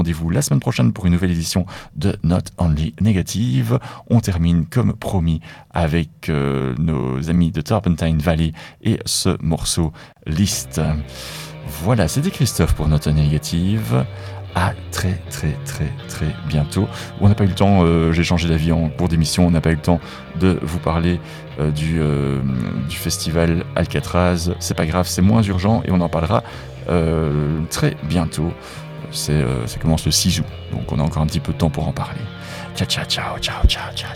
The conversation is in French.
Rendez-vous la semaine prochaine pour une nouvelle édition de Not Only Negative. On termine comme promis avec nos amis de Turpentine Valley et ce morceau List. Voilà, c'était Christophe pour Not Only Negative. À très bientôt. On n'a pas eu le temps, j'ai changé d'avis en cours d'émission, on n'a pas eu le temps de vous parler du festival Alcatraz. C'est pas grave, c'est moins urgent et on en parlera très bientôt. Ça commence le 6 août, donc on a encore un petit peu de temps pour en parler. Ciao.